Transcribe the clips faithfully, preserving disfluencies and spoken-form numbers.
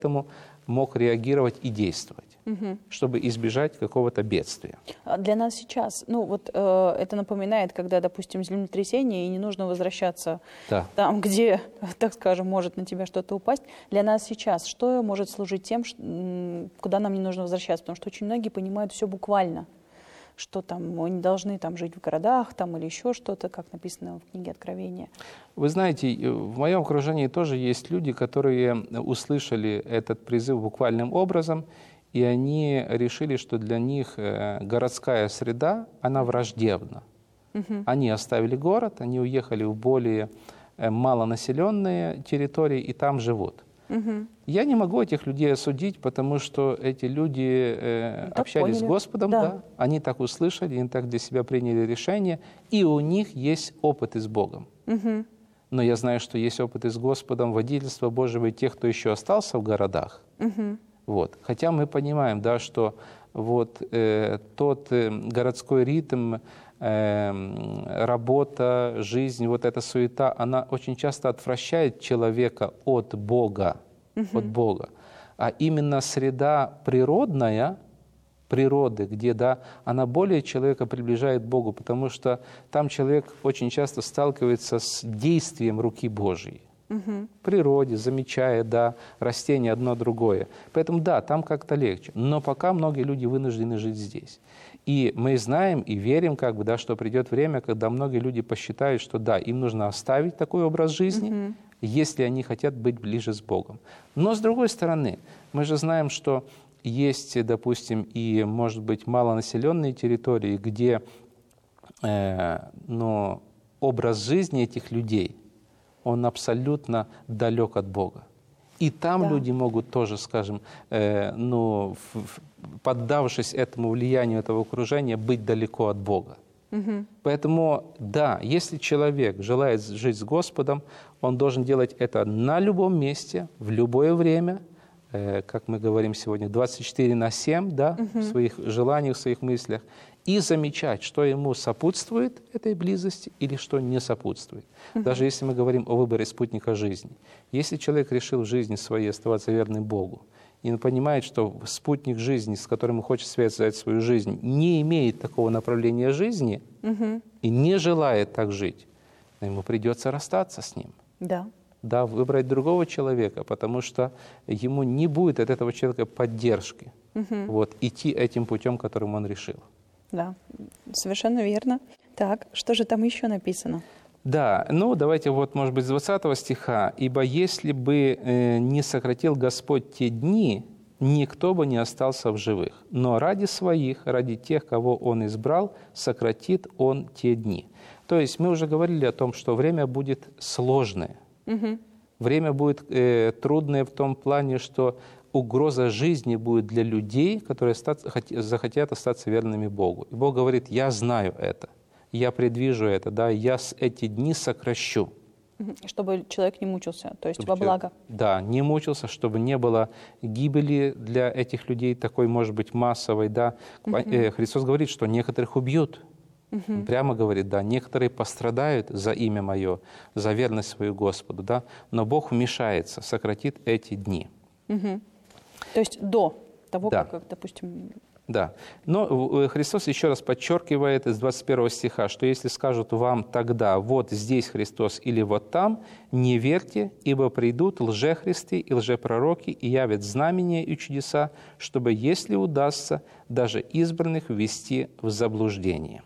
поэтому мог реагировать и действовать, Угу. чтобы избежать какого-то бедствия. Для нас сейчас, ну вот э, это напоминает, когда, допустим, землетрясение, и не нужно возвращаться Да. там, где, так скажем, может на тебя что-то упасть. Для нас сейчас что может служить тем, ш- м, куда нам не нужно возвращаться? Потому что очень многие понимают все буквально, что там мы не должны там жить в городах там, или еще что-то, как написано в книге Откровения. Вы знаете, в моем окружении тоже есть люди, которые услышали этот призыв буквальным образом, и они решили, что для них э, городская среда, она враждебна. Мгм. Они оставили город, они уехали в более э, малонаселенные территории и там живут. Мгм. Я не могу этих людей осудить, потому что эти люди э, Так общались поняли. с Господом, Да. да, они так услышали, они так для себя приняли решение, и у них есть опыт и с Богом. Мгм. Но я знаю, что есть опыт и с Господом, водительство Божьего и тех, кто еще остался в городах. Мгм. Вот. Хотя мы понимаем, да, что вот, э, тот э, городской ритм, э, работа, жизнь, вот эта суета, она очень часто отвращает человека от Бога, от Бога. А именно среда природная, природы, где, да, она более человека приближает к Богу, потому что там человек очень часто сталкивается с действием руки Божьей. Мгм. В природе, замечая, да, растение одно другое. Поэтому, да, там как-то легче. Но пока многие люди вынуждены жить здесь. И мы знаем и верим, как бы, да, что придет время, когда многие люди посчитают, что да, им нужно оставить такой образ жизни, Мгм. если они хотят быть ближе с Богом. Но, с другой стороны, мы же знаем, что есть, допустим, и, может быть, малонаселенные территории, где э, но образ жизни этих людей, он абсолютно далек от Бога. И там Да. люди могут тоже, скажем, э, ну, в- в- поддавшись этому влиянию этого окружения, быть далеко от Бога. Мгм. Поэтому, да, если человек желает жить с Господом, он должен делать это на любом месте, в любое время, э, как мы говорим сегодня, двадцать четыре на семь, да, в своих желаниях, в своих мыслях, и замечать, что ему сопутствует этой близости или что не сопутствует. Даже если мы говорим о выборе спутника жизни. Если человек решил в жизни своей оставаться верным Богу, и он понимает, что спутник жизни, с которым он хочет связать свою жизнь, не имеет такого направления жизни Мгм. и не желает так жить, то ему придется расстаться с ним. Да. Да, выбрать другого человека, потому что ему не будет от этого человека поддержки. Мгм. Вот, идти этим путем, которым он решил. Да, совершенно верно. Так, что же там еще написано? Да, ну давайте вот, может быть, с двадцатого стиха. «Ибо если бы э, не сократил Господь те дни, никто бы не остался в живых. Но ради своих, ради тех, кого Он избрал, сократит Он те дни». То есть мы уже говорили о том, что время будет сложное. Мгм. Время будет э, трудное в том плане, что угроза жизни будет для людей, которые остаться- хот- захотят остаться верными Богу. И Бог говорит: «Я знаю это, я предвижу это, да, я с- эти дни сокращу». Мгм. Чтобы человек не мучился, то есть Чтобы во человек, благо. да, не мучился, чтобы не было гибели для этих людей, такой, может быть, массовой. Да. Э, Христос говорит, что некоторых убьют. Он прямо говорит, да, некоторые пострадают за имя Мое, за верность свою Господу, да, но Бог вмешается, сократит эти дни. Мгм. То есть до того, Да. как, допустим... Да. Но э, Христос еще раз подчеркивает из двадцать первого стиха, что если скажут вам тогда, вот здесь Христос или вот там, не верьте, ибо придут лжехристы и лжепророки и явят знамения и чудеса, чтобы, если удастся, даже избранных ввести в заблуждение.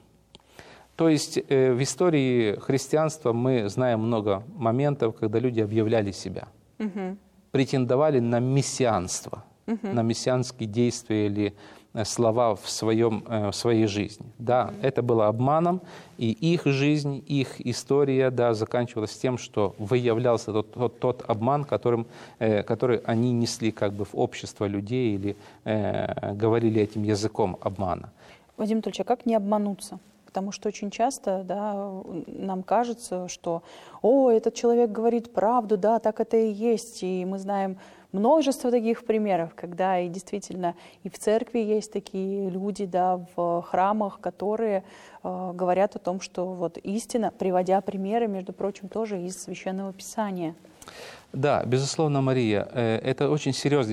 То есть э, в истории христианства мы знаем много моментов, когда люди объявляли себя, Мгм. претендовали на мессианство, на мессианские действия или э, слова в, своем, э, в своей жизни. Да, это было обманом, и их жизнь, их история, да, заканчивалась тем, что выявлялся тот, тот, тот обман, которым, э, который они несли как бы в общество людей или э, говорили этим языком обмана. Вадим Анатольевич, а как не обмануться? Потому что очень часто, да, нам кажется, что «О, этот человек говорит правду, да, так это и есть». И мы знаем множество таких примеров, когда и действительно и в церкви есть такие люди, да, в храмах, которые э, говорят о том, что вот истина, приводя примеры, между прочим, тоже из Священного Писания. Да, безусловно, Мария, э, это очень серьезный